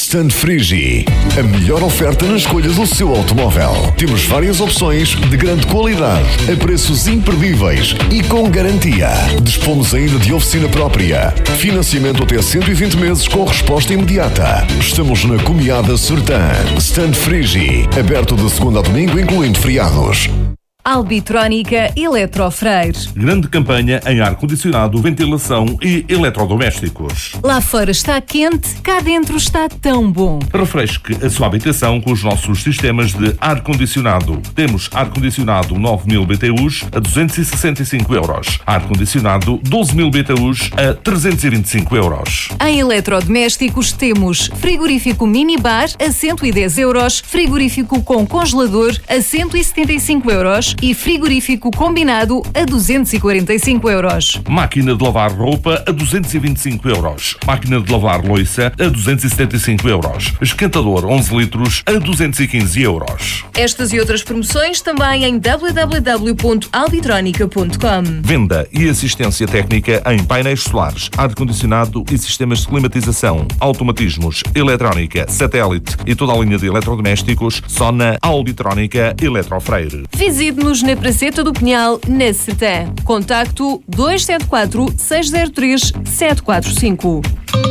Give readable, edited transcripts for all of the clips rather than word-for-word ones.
Stand Frigi, a melhor oferta na escolha do seu automóvel. Temos várias opções de grande qualidade, a preços imperdíveis e com garantia. Dispomos ainda de oficina própria. Financiamento até 120 meses com resposta imediata. Estamos na Comiada Sertã. Stand Frigi, aberto de segunda a domingo, incluindo feriados. Albitrónica Eletrofreire. Grande campanha em ar-condicionado, ventilação e eletrodomésticos. Lá fora está quente, cá dentro está tão bom. Refresque a sua habitação com os nossos sistemas de ar-condicionado. Temos ar-condicionado 9.000 BTUs a 265 euros. Ar-condicionado 12.000 BTUs a 325 euros. Em eletrodomésticos temos frigorífico minibar a 110 euros, frigorífico com congelador a 175 euros e frigorífico combinado a 245 euros. Máquina de lavar roupa a 225 euros. Máquina de lavar louça a 275 euros. Esquentador 11 litros a 215 euros. Estas e outras promoções também em www.albitronica.com. Venda e assistência técnica em painéis solares, ar-condicionado e sistemas de climatização, automatismos, eletrónica, satélite e toda a linha de eletrodomésticos só na Albitrónica Eletrofreire. Visite-nos na Praceta do Pinhal, na Sertã. Contacto 274 603 745.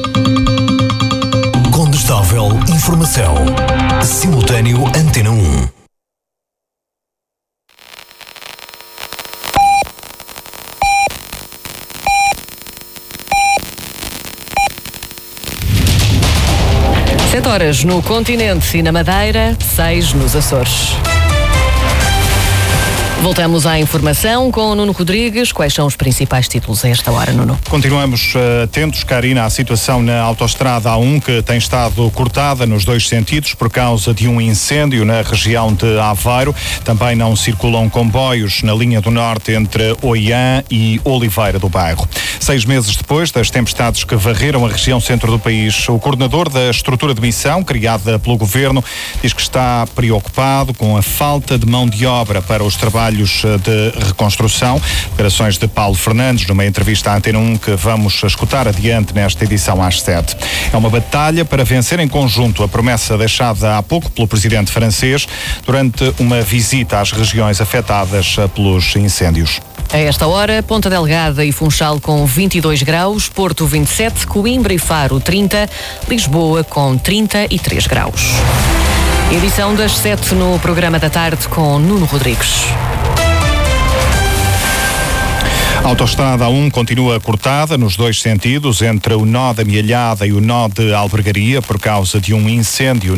Condestável Informação. Simultâneo Antena 1. Sete horas no continente e na Madeira, 6 nos Açores. Voltamos à informação com o Nuno Rodrigues. Quais são os principais títulos a esta hora, Nuno? Continuamos atentos, Karina, à situação na autoestrada A1, que tem estado cortada nos dois sentidos por causa de um incêndio na região de Aveiro. Também não circulam comboios na linha do norte entre Oiã e Oliveira do Bairro. 6 meses depois das tempestades que varreram a região centro do país, o coordenador da estrutura de missão, criada pelo governo, diz que está preocupado com a falta de mão de obra para os trabalhos de reconstrução. Declarações de Paulo Fernandes numa entrevista à Antena 1 que vamos escutar adiante nesta edição às 7. É uma batalha para vencer em conjunto a promessa deixada há pouco pelo presidente francês durante uma visita às regiões afetadas pelos incêndios. A esta hora, Ponta Delgada e Funchal com 22 graus, Porto 27, Coimbra e Faro 30, Lisboa com 33 graus. Edição das 7 no programa da tarde com Nuno Rodrigues. A autoestrada A1 continua cortada nos dois sentidos entre o nó da Mialhada e o nó de Albergaria por causa de um incêndio